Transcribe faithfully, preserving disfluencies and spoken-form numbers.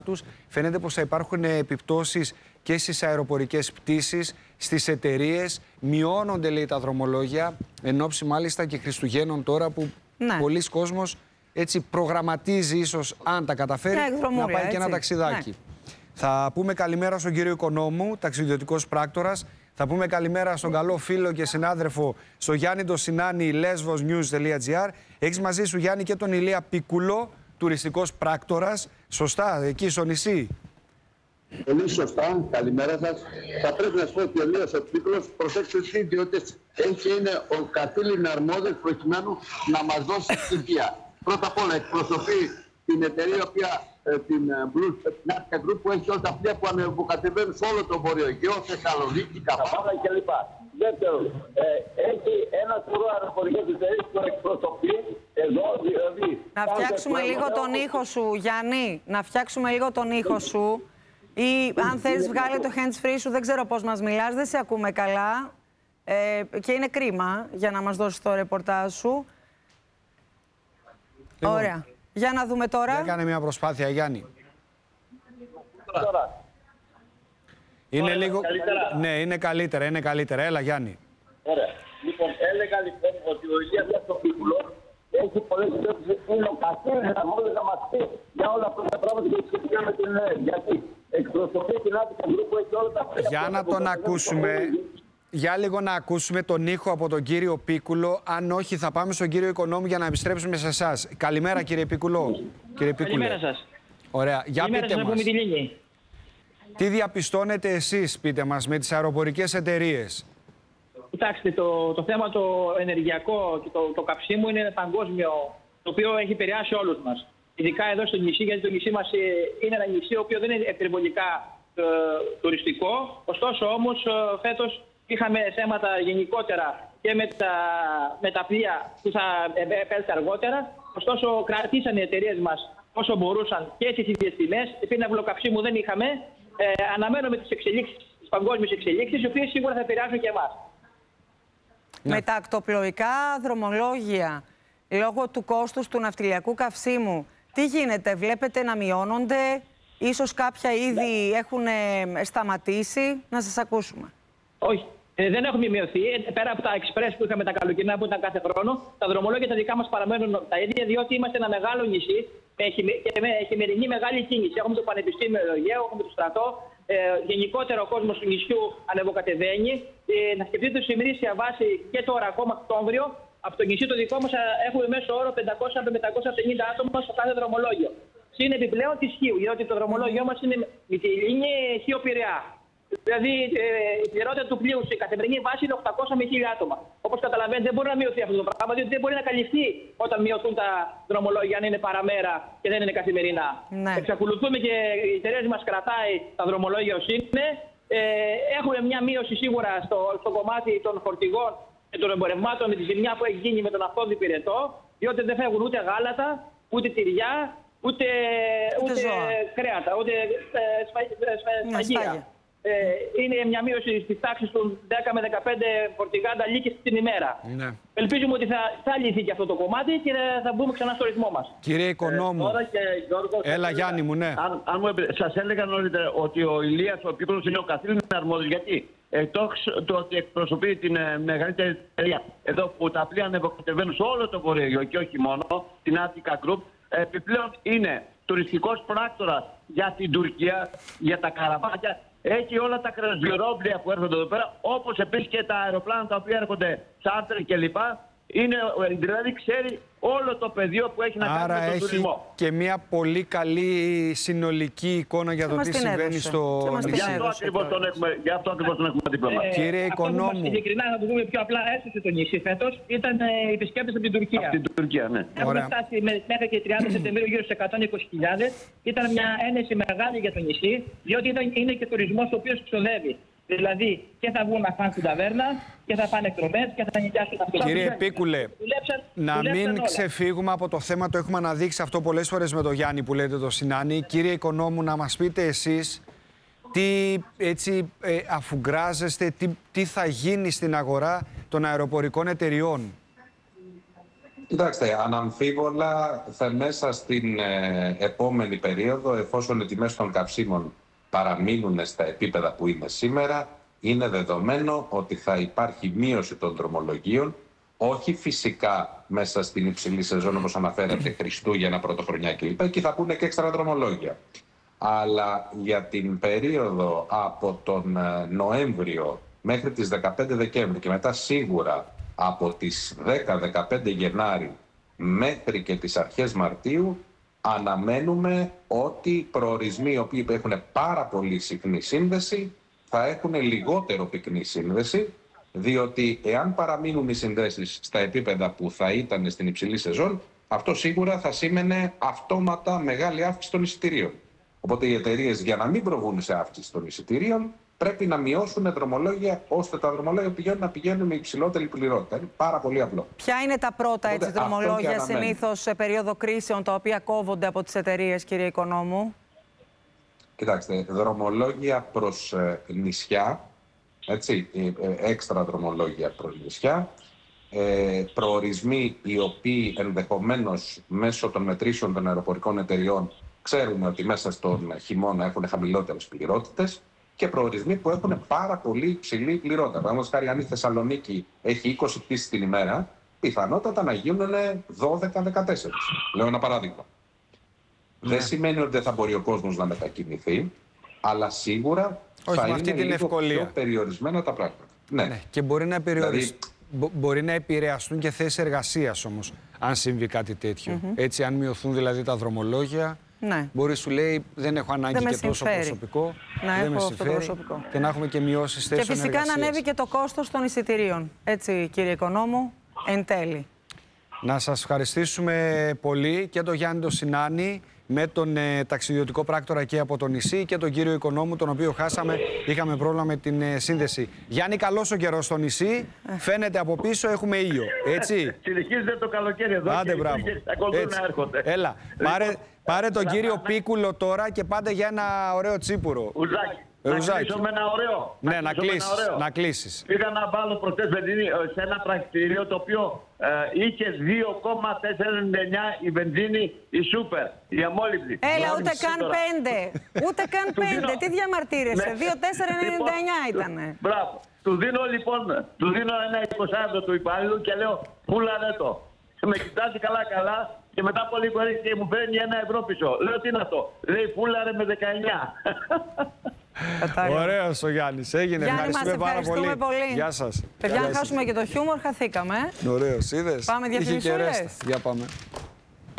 τους. Φαίνεται πως θα υπάρχουν επιπτώσεις και στις αεροπορικές πτήσεις, στις εταιρείες. Μειώνονται, λέει, τα δρομολόγια, εν ώψη μάλιστα και Χριστουγέννων τώρα που ναι. πολλοί κόσμος έτσι προγραμματίζει ίσως, αν τα καταφέρει, να πάει έτσι. Και ένα ταξιδάκι. Ναι. Θα πούμε καλημέρα στον κύριο Οικονόμου, ταξιδιωτικός πράκτορας. Θα πούμε καλημέρα στον καλό φίλο και συνάδελφο, στο Γιάννη το Σινάνη, λέσβος νιους τελεία τζι άρ. Έχεις μαζί σου, Γιάννη, και τον Ηλία Πίκουλο, τουριστικός πράκτορας. Σωστά, εκεί στο νησί. Πολύ σωστά, καλημέρα σας. Θα πρέπει να σου πω ότι ο Ηλίας ο Πίκουλος, προσέξτε εσείς, διότι έχει είναι ο καθήλυνα αρμόδιος προκειμένου να μας δώσει στοιχεία. Πρώτα απ' όλα εκπροσωπεί την εταιρεία, η οποία ε, την Blue Natica Group, που έχει όλα τα πλοία που ανεβοκατεβαίνουν σε όλο το Βορειοαιγαίο, Θεσσαλονίκη, Καβάλα κλπ. Δεύτερον, ε, έχει ένα σωρό αεροπορικές εταιρείες που εκπροσωπεί εδώ, δηλαδή. Να φτιάξουμε λίγο τον ήχο σου, Γιάννη. Να φτιάξουμε λίγο τον ήχο σου. Ή αν θέλεις βγάλε το hands free σου, δεν ξέρω πώς μας μιλάς, δεν σε ακούμε καλά. Ε, και είναι κρίμα για να μας δώσεις το ρεπορτάζ σου. Λοιπόν, ωραία. Για να δούμε τώρα. Για κάνε μια προσπάθεια, Γιάννη. Τώρα. Είναι Ωραία, λίγο... καλύτερα. Ναι, είναι καλύτερα, είναι καλύτερα. Έλα, Γιάννη. Ωραία. Λοιπόν, έλεγα λοιπόν ότι ο Ηλίας ο Πίκουλος έχει πολλές ιδέες, είναι ο καθήλυνα αρμόδιος να μας πει για όλα αυτά τα πράγματα και σχετικά με την ΕΕ. Γιατί εκπροσωπεί την Natica Group που έχει όλα τα πράγματα. Για να τον ακούσουμε. Για λίγο να ακούσουμε τον ήχο από τον κύριο Πίκουλο. Αν όχι, θα πάμε στον κύριο Οικονόμου για να επιστρέψουμε σε εσάς. Καλημέρα, κύριε Πίκουλο. Κύριε Καλημέρα σας. Ωραία. Για Καλημέρα πείτε σας, μας. τη λίγη. Τι διαπιστώνετε εσείς, πείτε μας, με τις αεροπορικές εταιρείες? Κοιτάξτε, το, το θέμα το ενεργειακό και το, το καυσίμου είναι ένα παγκόσμιο, το οποίο έχει επηρεάσει όλους μας. Ειδικά εδώ στο νησί, γιατί το νησί μας είναι ένα νησί, το οποίο δεν είναι υπερβολικά ε, τουριστικό. Ωστόσο, όμως, ε, φέτος είχαμε θέματα γενικότερα και με τα, με τα πλοία που θα επέλθει αργότερα. Ωστόσο, κρατήσαν οι εταιρείες μας όσο μπορούσαν και στις ίδιες τιμές. Πίναυλο καυσίμου δεν είχαμε. Ε, αναμένουμε τις εξελίξεις, τις παγκόσμιες εξελίξεις, οι οποίες σίγουρα θα επηρεάσουν και εμάς. Ναι. Με τα ακτοπλοϊκά δρομολόγια, λόγω του κόστους του ναυτιλιακού καυσίμου, τι γίνεται, βλέπετε να μειώνονται, ίσως κάποια ήδη ναι. έχουν σταματήσει, να σας ακούσουμε. Όχι, ε, δεν έχουμε μειωθεί. Ε, πέρα από τα express που είχαμε τα καλοκαιρινά που ήταν κάθε χρόνο, τα δρομολόγια τα δικά μας παραμένουν τα ίδια, διότι είμαστε ένα μεγάλο νησί και με χειμερινή μεγάλη κίνηση. Έχουμε το Πανεπιστήμιο Αιγαίου, έχουμε το στρατό. Ε, γενικότερα ο κόσμος του νησιού ανεβοκατεβαίνει. Ε, να σκεφτείτε σε ημερήσια βάση και τώρα, ακόμα Οκτώβριο, από το νησί το δικό μας έχουμε μέσο όρο πεντακόσια με πεντακόσια πενήντα άτομα στο κάθε δρομολόγιο. Συν επιπλέον τη Χίου, διότι το δρομολόγιο μας είναι Μυτιλήνη, Χίο, Πειραιά. Δηλαδή ε, η πληρότητα του πλοίου σε καθημερινή βάση είναι οκτακόσια με χίλια άτομα. Όπως καταλαβαίνετε, δεν μπορεί να μειωθεί αυτό το πράγμα, διότι δεν μπορεί να καλυφθεί όταν μειωθούν τα δρομολόγια, αν είναι παραμέρα και δεν είναι καθημερινά. Ναι. Εξακολουθούμε και οι εταιρείες μας κρατάει τα δρομολόγια ως είναι. Ε, έχουμε μια μείωση σίγουρα στο, στο κομμάτι των φορτηγών και των εμπορευμάτων με τη ζημιά που έχει γίνει με τον αυτόδη πυρετό, διότι δεν φεύγουν ούτε γάλατα, ούτε τυριά, ούτε, ούτε, ούτε κρέατα, ούτε ε, σφαγεία. Ε, είναι μια μείωση στις τάξεις των δέκα με δεκαπέντε φορτηγά ανταλίκες την ημέρα. Ναι. Ελπίζουμε ότι θα, θα λυθεί και αυτό το κομμάτι και θα μπούμε ξανά στο ρυθμό μας. Κύριε Οικονόμου, ε, και, Γιώργο, έλα θα... Γιάννη μου, ναι. Αν, αν μου σας έλεγα νωρίτερα ότι ο Ηλίας ο Πίκουλος είναι ο καθήλυνα αρμόδιος, γιατί εκτός το ότι εκπροσωπεί την ε, μεγαλύτερη εταιρεία εδώ που τα πλοία ανεβοκατεβαίνουν σε όλο το Βορειοαιγαίο και όχι μόνο, την Natica Group, επιπλέον είναι τουριστικός πράκτορας για την Τουρκία, για τα καραβάκια. Έχει όλα τα κρασιερόπλια που έρχονται εδώ πέρα, όπως επίσης και τα αεροπλάνα τα οποία έρχονται τσάρτερ κλπ. Είναι, δηλαδή ξέρει όλο το πεδίο που έχει να κάνει άρα με τον έχει τουρισμό. Και μια πολύ καλή συνολική εικόνα για το τι συμβαίνει στο νησί. Γι' αυτό ακριβώς τον έχουμε, γι' αυτό ακριβώς τον έχουμε δίπλωμα. Ε, Κύριε Οικονόμου. Ειλικρινά, να το πούμε πιο απλά, έσωσε το νησί φέτος, ήταν ε, οι επισκέπτες από την Τουρκία. Από την Τουρκία, ναι. Έχουμε φτάσει μέχρι και τριάντα Σεπτεμβρίου γύρω στις εκατόν είκοσι χιλιάδες. Ήταν μια ένεση μεγάλη για το νησί, διότι ήταν, είναι και τουρισμός ο οποίος ξοδεύει. Δηλαδή και θα βγουν να φάνε στην ταβέρνα και θα πάνε εκδρομές και θα νοικιάσουν αυτό. Κύριε Πίκουλε, δουλέψαν, να δουλέψαν μην όλα. ξεφύγουμε από το θέμα, το έχουμε αναδείξει αυτό πολλές φορές με τον Γιάννη που λέτε το Σινάνη. Κύριε Οικονόμου, να μας πείτε εσείς τι έτσι ε, αφουγκράζεστε, τι, τι θα γίνει στην αγορά των αεροπορικών εταιριών. Κοιτάξτε, αναμφίβολα θα μέσα στην ε, επόμενη περίοδο, εφόσον οι τιμές των καυσίμων παραμείνουν στα επίπεδα που είναι σήμερα, είναι δεδομένο ότι θα υπάρχει μείωση των δρομολογίων, όχι φυσικά μέσα στην υψηλή σεζόν όπως αναφέρατε, Χριστούγεννα, Πρωτοχρονιά κλπ. Και θα πούνε και έξτρα δρομολόγια. Αλλά για την περίοδο από τον Νοέμβριο μέχρι τις δεκαπέντε Δεκέμβρη και μετά σίγουρα από τις δέκα με δεκαπέντε Γενάρη μέχρι και τις αρχές Μαρτίου, αναμένουμε ότι οι προορισμοί οι οποίοι έχουν πάρα πολύ συχνή σύνδεση θα έχουν λιγότερο πυκνή σύνδεση, διότι εάν παραμείνουν οι συνδέσεις στα επίπεδα που θα ήταν στην υψηλή σεζόν, αυτό σίγουρα θα σήμαινε αυτόματα μεγάλη αύξηση των εισιτηρίων. Οπότε οι εταιρείες, για να μην προβούν σε αύξηση των εισιτηρίων, πρέπει να μειώσουν δρομολόγια, ώστε τα δρομολόγια πηγαίνουν να πηγαίνουν με υψηλότερη πληρότητα. Είναι πάρα πολύ απλό. Ποια είναι τα πρώτα έτσι, δρομολόγια συνήθως σε περίοδο κρίσεων, τα οποία κόβονται από τις εταιρείες, κύριε Οικονόμου? Κοιτάξτε, δρομολόγια προς ε, νησιά, έτσι, ε, έξτρα δρομολόγια προς νησιά, ε, προορισμοί οι οποίοι ενδεχομένως μέσω των μετρήσεων των αεροπορικών εταιριών ξέρουμε ότι μέσα στον χειμώνα έχουν χαμηλότερες πληρότητες, και προορισμοί που έχουν πάρα πολύ υψηλή πληρότητα. Παραδείγματος χάρη, αν η Θεσσαλονίκη έχει είκοσι πτήσεις την ημέρα, πιθανότατα να γίνουν δώδεκα με δεκατέσσερα. Λέω ένα παράδειγμα. Ναι. Δεν σημαίνει ότι δεν θα μπορεί ο κόσμος να μετακινηθεί, αλλά σίγουρα όχι, θα με είναι αυτή την λίγο ευκολία. πιο περιορισμένα τα πράγματα. Ναι. Ναι. Και μπορεί να, περιορισ... δηλαδή... μπορεί να επηρεαστούν και θέσεις εργασίας όμως, αν συμβεί κάτι τέτοιο. Mm-hmm. Έτσι, αν μειωθούν δηλαδή τα δρομολόγια, ναι. μπορεί σου λέει δεν έχω ανάγκη δεν και τόσο προσωπικό. Να δεν έχω με αυτό το συμφέρει, προσωπικό. Και να έχουμε και μειώσεις θέσεων Και φυσικά εργασίας. να ανέβει και το κόστος των εισιτηρίων. Έτσι, κύριε Οικονόμου, εν τέλει. Να σας ευχαριστήσουμε πολύ και τον Γιάννη τον Σινάνη, με τον ε, ταξιδιωτικό πράκτορα και από το νησί, και τον κύριο Οικονόμου, τον οποίο χάσαμε. Είχαμε πρόβλημα με την ε, σύνδεση. Γιάννη, καλός ο καιρός στο νησί. Φαίνεται από πίσω, έχουμε ήλιο. Έτσι. Συνεχίζεται το καλοκαίρι εδώ. Άντε, μπράβο. Έλα, πάρε, πάρε τον κύριο Πίκουλο τώρα και πάτε για ένα ωραίο τσίπουρο. Ουζάκι. Να κλείσω με ένα ωραίο. Ναι, να κλείσεις. Να κλείσεις. Πήγα να βάλω προχτές βενζίνη σε ένα πρακτηρίο το οποίο ε, είχε δύο κόμμα τετρακόσια ενενήντα εννιά η βενζίνη, η σούπερ, η αμόλυβδη. Έλα, ούτε καν πέντε. Ούτε καν πέντε. Τι διαμαρτύρεσαι. δύο τέσσερα ενενήντα εννιά ήτανε. Μπράβο. Του δίνω λοιπόν, του δίνω ένα εικοσάρι του υπάλληλου και λέω πούλαρε το. Με κοιτάζει καλά καλά και μετά από λίγο έρχεται και μου παίρνει ένα ευρώ πίσω. Λέω τι είναι αυτό. Λέει πούλαρε με δεκαεννιά. Ωραίος ο Γιάννης. Έγινε. Γιάννη, ευχαριστούμε, μας ευχαριστούμε πάρα πολύ. πολύ. Γεια σας. Παιδιά, αν χάσουμε και το χιούμορ, χαθήκαμε. Ωραίος, είδες. Πάμε διαφημισούλες. Για πάμε.